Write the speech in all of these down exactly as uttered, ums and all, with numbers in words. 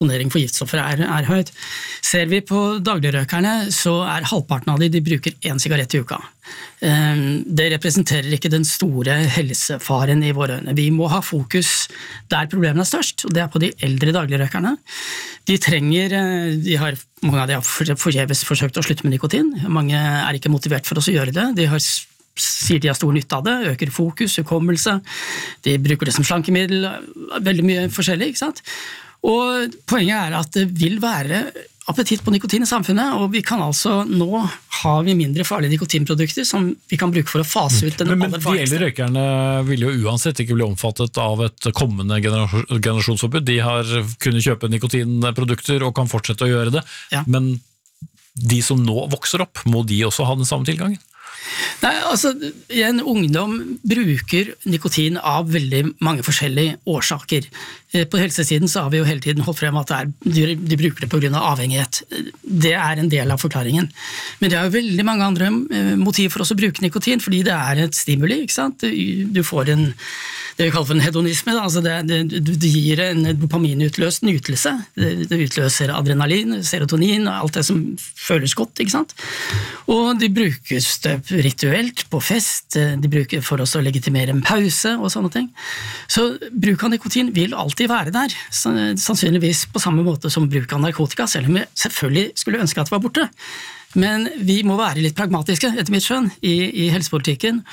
eksponering for giftstoffer er, er høyt. Ser vi på dagligrøkerne, så er halvparten av de, de bruker en sigarett i uka. Det representerer ikke den store helsefaren i våre øyne. Vi må ha fokus der problemene er størst, og det er på de eldre dagligrøkerne. De trenger, de har, mange av de har forgjeves forsøkt å slutte med nikotin. Mange er ikke motivert for oss å gjøre det. De har sier de har stor nytte av det, øker fokus, hukommelse, de bruker det som slankemiddel, veldig mye forskjellig, ikke sant? Og poenget er at det vil være appetitt på nikotin i samfunnet, og vi kan altså, nå har vi mindre farlige nikotinprodukter som vi kan bruke for å fase ut den men, aller men farligste. De eldre røykerne vil jo uansett ikke bli omfattet av et kommende generasjonsforbud. De har kunnet kjøpe nikotinprodukter og kan fortsette å gjøre det, ja. Men de som nå vokser opp, må de også ha den samme tilgangen? Nei, altså, en ungdom bruker nikotin av veldig mange forskjellige årsaker. På helsesiden så har vi jo hele tiden holdt frem at det er, de, de bruker det på grunn av avhengighet. Det er en del av forklaringen. Men det er jo veldig mange andre motiv for oss å bruke nikotin, fordi det er et stimuli, ikke sant? Du får en, det vi kaller for en hedonisme, da. Altså det, det, det gir en dopaminutløst nytelse. Det, det utløser adrenalin, serotonin og alt det som føles godt, ikke sant? Og de brukes det rituelt på fest, de bruker for oss å legitimere en pause og sånne ting. Så bruk av nikotin vil alltid være der, sannsynligvis på samme måte som bruk av narkotika, selv om vi selvfølgelig skulle ønske at det var borte. Men vi må være litt pragmatiske, etter mitt skjønn, i, i helsepolitikken,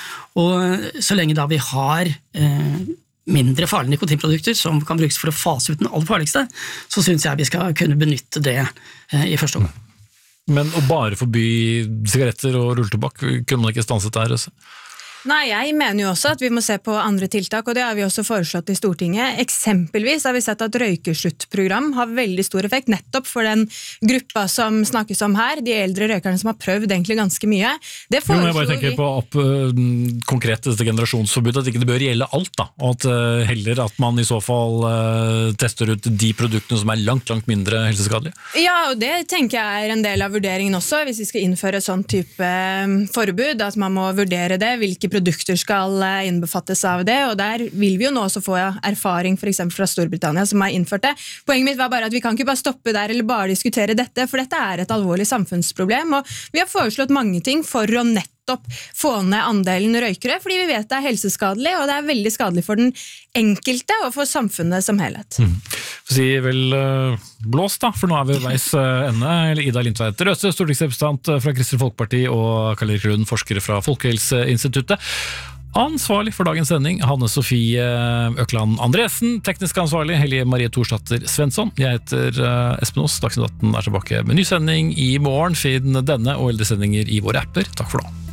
og så lenge da vi har eh, mindre farlige nikotinprodukter som kan brukes for å fase ut den aller farligste, så synes jeg vi skal kunne benytte det eh, i første omgang. Men å bare forby sigaretter og rulletobakk, kunne man ikke stanset der også? Nei, jeg mener jo også at vi må se på andre tiltak, og det har vi også foreslått i Stortinget. Eksempelvis har vi sett at røykesluttprogram har veldig stor effekt, nettopp for den gruppa som snakkes om her, de eldre røykerne som har prøvd egentlig ganske mye. Det jo, jeg bare tenker vi... på opp, uh, konkret dette generasjonsforbudet, at ikke det bør gjelde alt da, og at uh, heller at man i så fall uh, tester ut de produktene som er langt, langt mindre helseskadelige. Ja, og det tenker jeg er en del av vurderingen også, hvis vi skal innføre sånn type um, forbud, at man må vurdere det, hvilke produkter skal innbefattes av det, og der vil vi jo nå også få erfaring for eksempel fra Storbritannia som har innført det. Poenget mitt var bare at vi kan ikke bare stoppe der eller bare diskutere dette, for dette er et alvorlig samfunnsproblem, og vi har foreslått mange ting for å nettopp få ned andelen røykere, fordi vi vet det er helseskadelig, og det er veldig skadelig for den enkelte og for samfunnet som helhet. Mm. Si vel uh, blås da, for nå er vi veis uh, ende. Ida Lindtveit Røse, stortingsrepresentant fra Kristelig Folkeparti, og Karl-Erik Lund, forskere fra Folkehelseinstituttet. Ansvarlig for dagens sending, Hanne Sofie Økland Andresen. Teknisk ansvarlig, Helge Marie Torsdatter Svensson. Jeg heter uh, Espen Aas. Dagsnytt atten er tilbake med ny sending i morgen. Finn denne og eldre sendinger i våre apper. Takk for nå.